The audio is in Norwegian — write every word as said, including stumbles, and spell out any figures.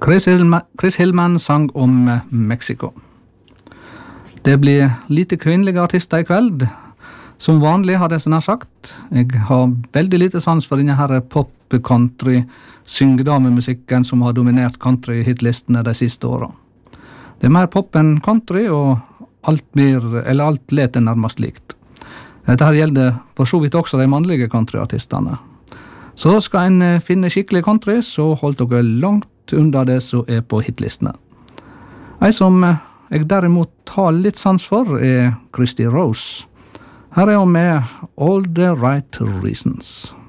Chris Hillman, Chris Hillman sang om Mexico. Det blir lite kvinnelige artister i kveld. Som vanlig har jeg sånn her sagt. Jeg har veldig lite sans for denne her pop-country syngedamemusikken som har dominert country-hitlistene de siste årene. Det er mer pop enn country, og alt blir, eller alt leter nærmest likt. Dette her gjelder for så vidt også de mannlige countryartistene. Så skal en finne skikkelig country, så hold dere langt under det som er på hitlistene. En som jeg derimot har litt sans for er Christy Rose. Her er hun med All the Right Reasons.